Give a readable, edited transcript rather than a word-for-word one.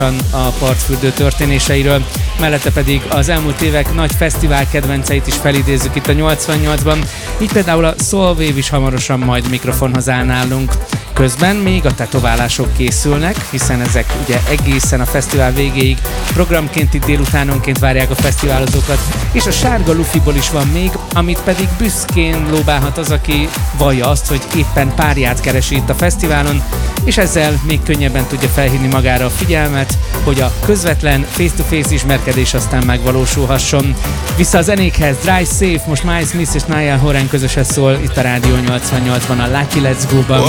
a partfürdő történéseiről, mellette pedig az elmúlt évek nagy fesztivál kedvenceit is felidézzük itt a 88-ban, így például a Soulwave is hamarosan majd mikrofonhoz áll nálunk. Közben még a tetoválások készülnek, hiszen ezek ugye egészen a fesztivál végéig programként itt délutánonként várják a fesztiválozókat, és a sárga lufiból is van még, amit pedig büszkén lóbálhat az, aki vallja azt, hogy éppen párját keresi itt a fesztiválon, és ezzel még könnyebben tudja felhívni magára a figyelmet, hogy a közvetlen face-to-face ismerkedés aztán megvalósulhasson. Vissza a zenékhez, Drive Safe, most Miles Smith és Niall Horan közösen szól itt a Rádió 88-ban a Lucky Let's Go-ban.